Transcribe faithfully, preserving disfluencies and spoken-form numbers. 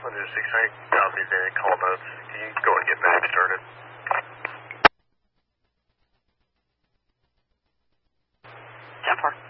Under six hundred, copy the call notes. Can you go and get back started? ten four.